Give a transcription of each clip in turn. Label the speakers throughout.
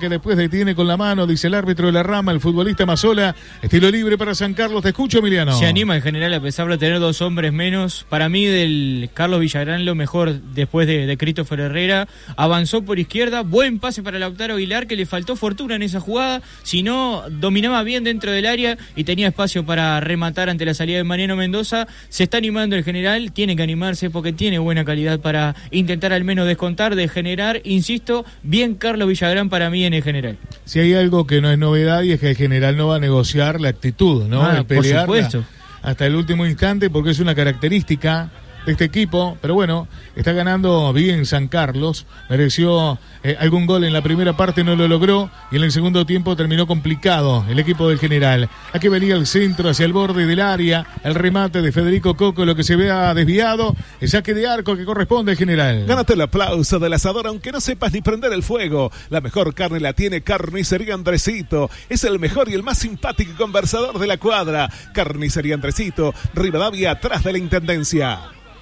Speaker 1: que después detiene con la mano, dice el árbitro de la rama, el futbolista Mazzola. Estilo libre para San Carlos. Te escucho, Emiliano.
Speaker 2: Se anima en general a pesar de tener 2 hombres menos. Para mí del Carlos Villagrán lo mejor después de Christopher Herrera. Avanzó por izquierda, buen pase para Lautaro Aguilar, que le faltó fortuna en esa jugada. Si no, dominaba bien dentro del área y tenía espacio para rematar ante la salida de Mariano Mendoza. Se está animando el general, tiene que animarse porque tiene buena calidad para intentar al menos descontar, de generar. Insisto, bien Carlos Villagrán para mí en el general.
Speaker 1: Si hay algo que no es novedad y es que el general no va a negociar la actitud, ¿no? El pelear
Speaker 2: por supuesto,
Speaker 1: hasta el último instante, porque es una característica de este equipo, pero bueno, está ganando bien San Carlos, mereció algún gol en la primera parte, no lo logró, y en el segundo tiempo terminó complicado el equipo del general. Aquí venía el centro hacia el borde del área, el remate de Federico Coco, lo que se vea desviado, el saque de arco que corresponde al general.
Speaker 3: Gánate el aplauso del asador aunque no sepas ni prender el fuego. La mejor carne la tiene Carnicería Andresito, es el mejor y el más simpático conversador de la cuadra. Carnicería Andresito, Rivadavia, atrás de la Intendencia.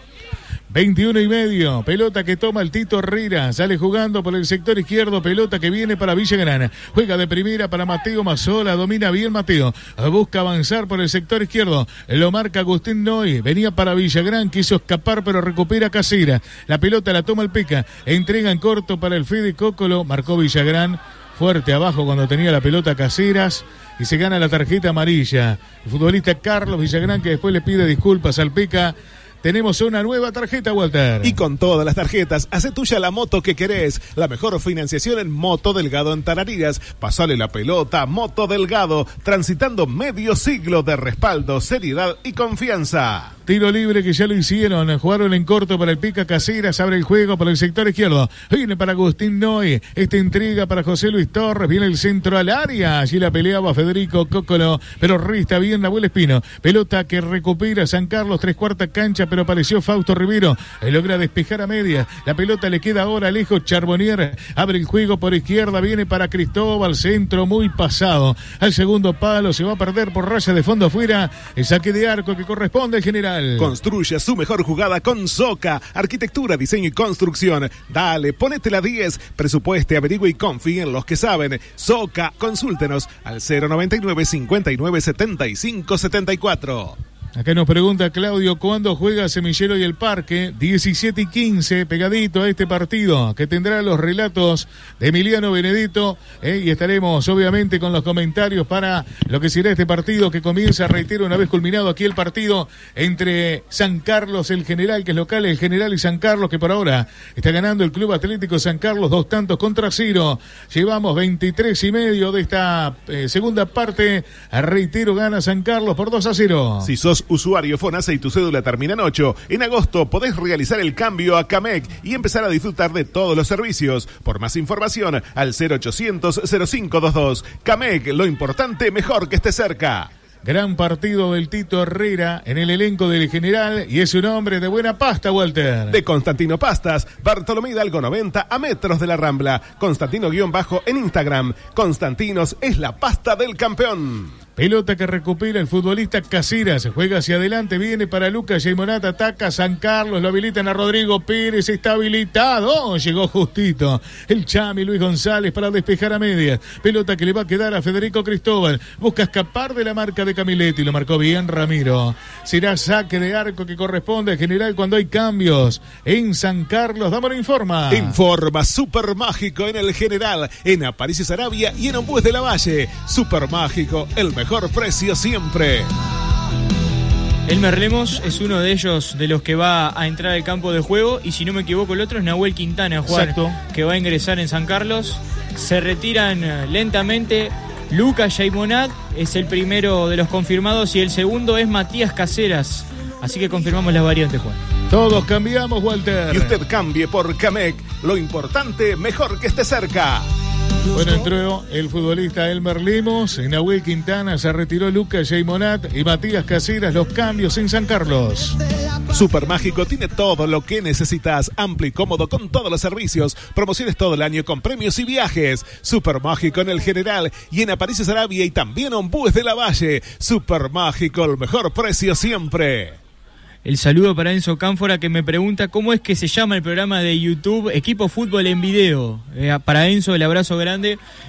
Speaker 1: 21:30, pelota que toma el Tito Herrera, sale jugando por el sector izquierdo, pelota que viene para Villagrán, juega de primera para Mateo Mazzola, domina bien Mateo, busca avanzar por el sector izquierdo, lo marca Agustín Noy, venía para Villagrán, quiso escapar pero recupera Caseras, la pelota la toma el Pica, entrega en corto para el Fede Cócolo, marcó Villagrán, fuerte abajo cuando tenía la pelota Caseras y se gana la tarjeta amarilla, el futbolista Carlos Villagrán que después le pide disculpas al Pica. Tenemos una nueva tarjeta, Walter.
Speaker 3: Y con todas las tarjetas, hace tuya la moto que querés. La mejor financiación en Moto Delgado en Tarariras. Pasale la pelota, Moto Delgado, transitando medio siglo de respaldo, seriedad y confianza.
Speaker 1: Tiro libre que ya lo hicieron, jugaron en corto para el Pica Caseras, abre el juego por el sector izquierdo, viene para Agustín Noy, esta intriga para José Luis Torres, viene el centro al área, allí la peleaba Federico Cócolo, pero rista bien Nahuel Espino, pelota que recupera San Carlos, 3/4 cancha, pero apareció Fausto Rivero, logra despejar a media, la pelota le queda ahora lejos Charbonnier, abre el juego por izquierda, viene para Cristóbal, centro muy pasado, al segundo palo, se va a perder por raya de fondo afuera, el saque de arco que corresponde al general.
Speaker 3: Construye su mejor jugada con Soca, arquitectura, diseño y construcción. Dale, ponete la 10, presupueste, averigüe y confíe en los que saben. Soca, consúltenos al 099 59 75 74.
Speaker 1: Acá nos pregunta Claudio, ¿cuándo juega Semillero y el Parque? 17:15, pegadito a este partido, que tendrá los relatos de Emiliano Benedetto, y estaremos obviamente con los comentarios para lo que será este partido que comienza, reitero, una vez culminado aquí el partido entre San Carlos, el General, que es local, el General y San Carlos, que por ahora está ganando el Club Atlético San Carlos 2-0. Llevamos 23:30 de esta segunda parte, reitero, gana San Carlos por 2-0.
Speaker 3: Si sos usuario FONASA y tu cédula termina en 8, en agosto podés realizar el cambio a Camec y empezar a disfrutar de todos los servicios. Por más información, al 0800 0522. Camec, lo importante, mejor que esté cerca.
Speaker 1: Gran partido del Tito Herrera en el elenco del General y es un hombre de buena pasta, Walter.
Speaker 3: De Constantino Pastas, Bartolomé Hidalgo 90 a metros de la Rambla. Constantino_ en Instagram. Constantinos es la pasta del campeón.
Speaker 1: Pelota que recupera el futbolista Caseras, juega hacia adelante, viene para Lucas Yaimonat, ataca San Carlos, lo habilitan a Rodrigo Pérez, está habilitado, llegó justito el Chami Luis González para despejar a medias, pelota que le va a quedar a Federico Cristóbal, busca escapar de la marca de Camiletti, lo marcó bien Ramiro, será saque de arco que corresponde al General cuando hay cambios en San Carlos. Dámoslo, informa.
Speaker 3: Informa Super Mágico en el General, en Aparicio Sarabia y en Ombues de la Valle. Super Mágico, el mejor precio siempre.
Speaker 2: Elmer Lemos es uno de ellos, de los que va a entrar al campo de juego, y si no me equivoco el otro es Nahuel Quintana a jugar.
Speaker 1: Exacto.
Speaker 2: Que va a ingresar en San Carlos. Se retiran lentamente. Lucas Yaimonat es el primero de los confirmados y el segundo es Matías Caseras. Así que confirmamos las variantes, Juan.
Speaker 1: Todos cambiamos, Walter.
Speaker 3: Y usted cambie por Camec. Lo importante, mejor que esté cerca.
Speaker 1: Bueno, entró el futbolista Elmer Lemos, Nahuel Quintana, se retiró Lucas Yaimonat y Matías Caseras, los cambios en San Carlos.
Speaker 3: Super Mágico tiene todo lo que necesitas, amplio y cómodo con todos los servicios, promociones todo el año con premios y viajes. Super Mágico en el General y en Aparicio Sarabia y también Ombues de la Valle. Super Mágico, el mejor precio siempre.
Speaker 2: El saludo para Enzo Cánfora, que me pregunta cómo es que se llama el programa de YouTube Equipo Fútbol en Video. Para Enzo, el abrazo grande.